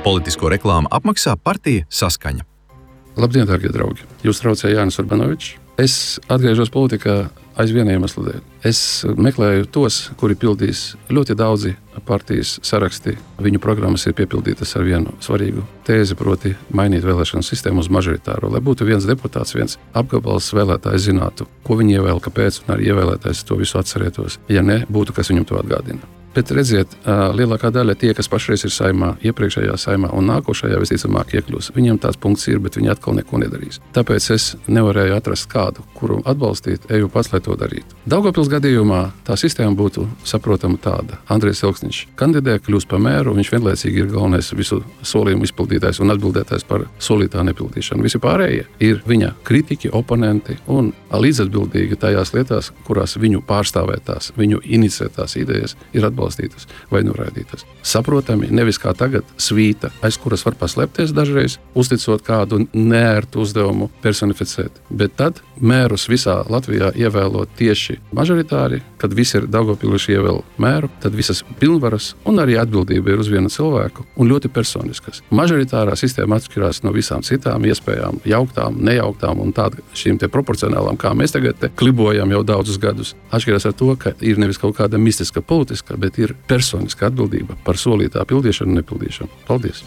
Politisko reklāmu apmaksā partija Saskaņa. Labdien, darbie draugi! Jūs traucēja Jānis Urbanovičs. Es atgriežos politikā aiz viena iemesla dēļ. Es meklēju tos, kuri pildīs ļoti daudzi partijas saraksti. Viņu programmas ir piepildītas ar vienu svarīgu tēzi, proti mainīt vēlēšanu sistēmu uz mažoritāro, lai būtu viens deputāts, viens apgabals vēlētājs zinātu, ko viņi ievēl, kāpēc, un arī ievēlētājs to visu atcerētos. Ja ne, būtu, kas viņam to atgādina. Bet redziet, lielākā daļa tie, kas pašreiz ir saimā, iepriekšējā saimā un nākošajā visticamāk iekļūs, viņiem tās punkts ir, bet viņi atkal neko nedarīs. Tāpēc es nevarēju atrast kādu, kuru atbalstīt, eju pats, lai to darītu. Daugavpils gadījumā tā sistēma būtu saprotama tāda. Andrejs Elksniņš kandidē, kļūst par mēru, viņš vienlaicīgi ir galvenais visu solījumu izpildītājs un atbildētājs par solītā nepildīšanu. Visi pārējie ir viņa kritiķi, oponenti un līdzatbildīgi tajās lietās, kurās viņu pārstāvētās, viņu inicētās idejas ir atbalstītas vai noraidītas. Saprotami, nevis kā tagad svīta, aiz kuras var paslēpties dažreiz, uzticot kādu neērtu uzdevumu personificēt. Bet tad mērus visā Latvijā ievēlot tieši mažoritāri, kad visi ir daugavpilieši ievēl mēru, tad visas pilnvaras un arī atbildība ir uz vienu cilvēku un ļoti personiskas. Mažoritārā sistēma atšķirās no visām citām iespējām, jauktām, nejauktām un tāda šīm te proporcionālām, kā mēs tagad te klibojam jau daudzus gadus. Atšķirās ar to, ka ir nevis kaut kāda mistiska politiska, bet ir personiska atbildība par solītā pildīšanu un nepildīšanu. Paldies!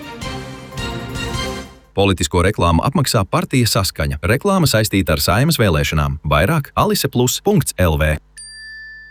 Politisko reklāmu apmaksā partija Saskaņa. Reklāma saistīta ar Saeimas vēlēšanām. Vairāk aliseplus.lv.